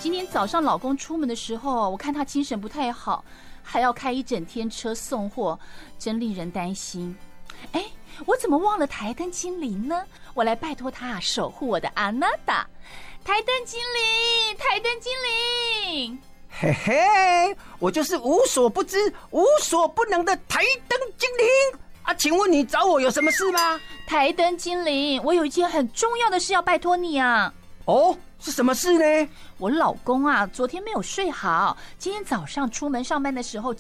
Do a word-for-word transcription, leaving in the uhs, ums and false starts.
今天早上老公出门的时候，我看他精神不太好，还要开一整天车送货，真令人担心。哎，我怎么忘了台灯精灵呢？我来拜托他守护我的阿娜达。台灯精灵，台灯精灵。 嘿嘿，我就是无所不知、无所不能的台灯精灵啊！请问你找我有什么事吗？ 台灯精灵，我有一件很重要的事要拜托你啊！ 哦，是什么事呢？ 我老公啊，昨天没有睡好，今天早上出门上班的时候